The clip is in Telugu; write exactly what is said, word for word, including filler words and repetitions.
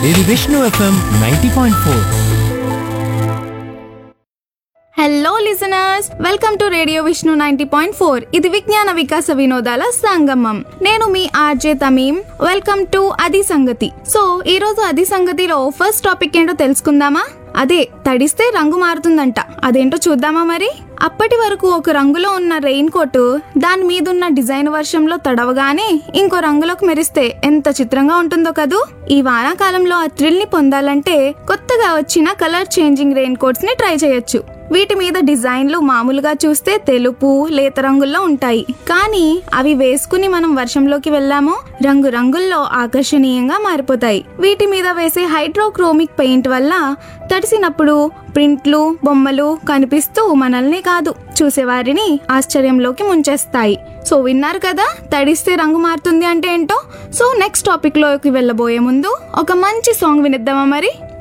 ఇది Vishnu FM ninety point four. Hello listeners, welcome to radio Vishnu ninety point four. ఇది విజ్ఞాన వికాస వినోదాల సంగమం. నేను మీ ఆర్జే తమీం. వెల్కమ్ టు అది సంగతి. సో ఈ రోజు అది సంగతిలో ఫస్ట్ టాపిక్ ఏంటో తెలుసుకుందామా? అదే తడిస్తే రంగు మారుతుందంట. అదేంటో చూద్దామా మరి? అప్పటి వరకు ఒక రంగులో ఉన్న రెయిన్ కోట్ దాని మీద ఉన్న డిజైన్ వర్షంలో తడవగానే ఇంకో రంగులోకి మెరిస్తే ఎంత చిత్రంగా ఉంటుందో కదూ. ఈ వానాకాలంలో ఆ థ్రిల్ ని పొందాలంటే కొత్తగా వచ్చిన కలర్ చేంజింగ్ రెయిన్ కోట్స్ ని ట్రై చేయొచ్చు. వీటి మీద డిజైన్లు మామూలుగా చూస్తే తెలుపు లేత రంగుల్లో ఉంటాయి, కానీ అవి వేసుకుని మనం వర్షంలోకి వెళ్ళామో రంగు రంగుల్లో ఆకర్షణీయంగా మారిపోతాయి. వీటి మీద వేసే హైడ్రోక్రోమిక్ పెయింట్ వల్ల తడిసినప్పుడు ప్రింట్లు బొమ్మలు కనిపిస్తూ మనల్ని కాదు చూసేవారిని ఆశ్చర్యంలోకి ముంచేస్తాయి. సో విన్నారు కదా, తడిస్తే రంగు మారుతుంది అంటే ఏంటో. సో నెక్స్ట్ టాపిక్ లోకి వెళ్ళబోయే ముందు ఒక మంచి సాంగ్ వినిద్దామా మరి?